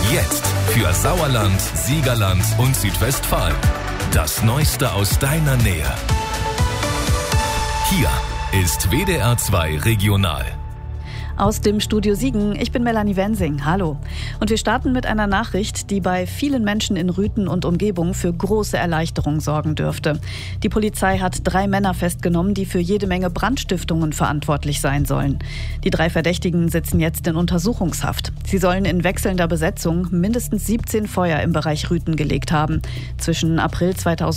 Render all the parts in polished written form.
Jetzt für Sauerland, Siegerland und Südwestfalen. Das Neueste aus deiner Nähe. Hier ist WDR 2 Regional. Aus dem Studio Siegen, ich bin Melanie Wensing, hallo. Und wir starten mit einer Nachricht, die bei vielen Menschen in Rüthen und Umgebung für große Erleichterung sorgen dürfte. Die Polizei hat 3 Männer festgenommen, die für jede Menge Brandstiftungen verantwortlich sein sollen. Die 3 Verdächtigen sitzen jetzt in Untersuchungshaft. Sie sollen in wechselnder Besetzung mindestens 17 Feuer im Bereich Rüthen gelegt haben, zwischen April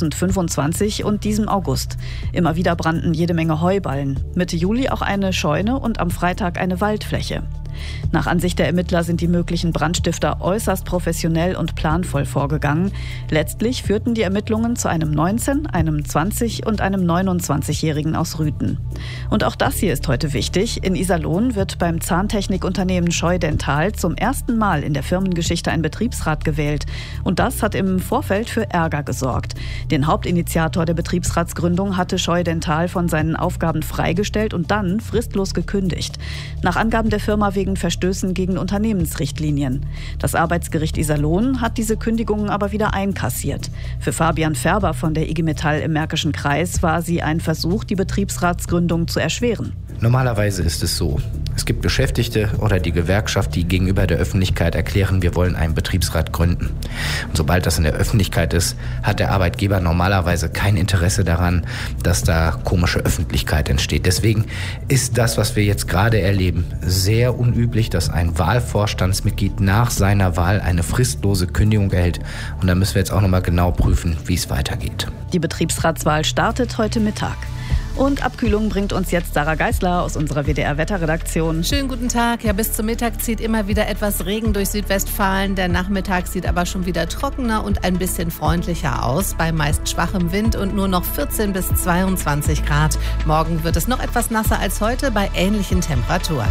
2025 und diesem August. Immer wieder brannten jede Menge Heuballen. Mitte Juli auch eine Scheune und am Freitag eine Waldfläche. Nach Ansicht der Ermittler sind die möglichen Brandstifter äußerst professionell und planvoll vorgegangen. Letztlich führten die Ermittlungen zu einem 19-, einem 20- und einem 29-Jährigen aus Rüthen. Und auch das hier ist heute wichtig. In Iserlohn wird beim Zahntechnikunternehmen Scheu Dental zum ersten Mal in der Firmengeschichte ein Betriebsrat gewählt. Und das hat im Vorfeld für Ärger gesorgt. Den Hauptinitiator der Betriebsratsgründung hatte Scheu Dental von seinen Aufgaben freigestellt und dann fristlos gekündigt. Nach Angaben der Firma wegen Verstößen gegen Unternehmensrichtlinien. Das Arbeitsgericht Iserlohn hat diese Kündigungen aber wieder einkassiert. Für Fabian Färber von der IG Metall im Märkischen Kreis war sie ein Versuch, die Betriebsratsgründung zu erschweren. Normalerweise ist es so, es gibt Beschäftigte oder die Gewerkschaft, die gegenüber der Öffentlichkeit erklären, wir wollen einen Betriebsrat gründen. Und sobald das in der Öffentlichkeit ist, hat der Arbeitgeber normalerweise kein Interesse daran, dass da komische Öffentlichkeit entsteht. Deswegen ist das, was wir jetzt gerade erleben, sehr unüblich, dass ein Wahlvorstandsmitglied nach seiner Wahl eine fristlose Kündigung erhält. Und da müssen wir jetzt auch nochmal genau prüfen, wie es weitergeht. Die Betriebsratswahl startet heute Mittag. Und Abkühlung bringt uns jetzt Sarah Geisler aus unserer WDR-Wetterredaktion. Schönen guten Tag. Ja, bis zum Mittag zieht immer wieder etwas Regen durch Südwestfalen. Der Nachmittag sieht aber schon wieder trockener und ein bisschen freundlicher aus. Bei meist schwachem Wind und nur noch 14 bis 22 Grad. Morgen wird es noch etwas nasser als heute bei ähnlichen Temperaturen.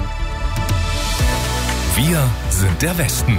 Wir sind der Westen.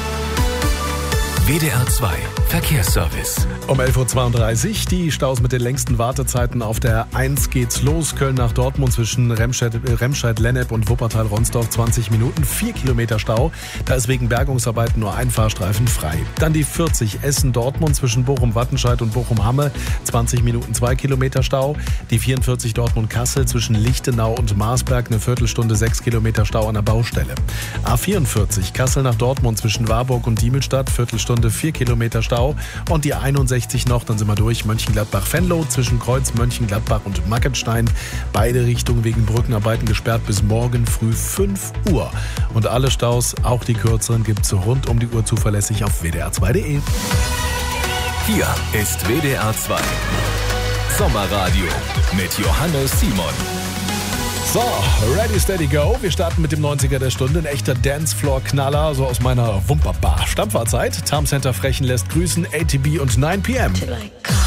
WDR 2 Verkehrsservice. Um 11.32 Uhr die Staus mit den längsten Wartezeiten auf der 1 geht's los. Köln nach Dortmund zwischen Remscheid-Lennep und Wuppertal-Ronsdorf 20 Minuten, 4 Kilometer Stau. Da ist wegen Bergungsarbeiten nur ein Fahrstreifen frei. Dann die 40 Essen-Dortmund zwischen Bochum-Wattenscheid und Bochum-Hamme, 20 Minuten, 2 Kilometer Stau. Die 44 Dortmund-Kassel zwischen Lichtenau und Marsberg, eine Viertelstunde, 6 Kilometer Stau an der Baustelle. A44 Kassel nach Dortmund zwischen Warburg und Diemelstadt, Viertelstunde, 4 Kilometer Stau. Und die 61 noch, dann sind wir durch, Mönchengladbach-Venlo zwischen Kreuz, Mönchengladbach und Mackenstein. Beide Richtungen wegen Brückenarbeiten gesperrt bis morgen früh 5 Uhr. Und alle Staus, auch die kürzeren, gibt es rund um die Uhr zuverlässig auf wdr2.de. Hier ist WDR 2 Sommerradio mit Johannes Simon. So, ready, steady, go. Wir starten mit dem 90er der Stunde. Ein echter Dancefloor-Knaller, so aus meiner Wumperbar. Stammfahrzeit. Tarm Center Frechen lässt grüßen. ATB und 9 PM.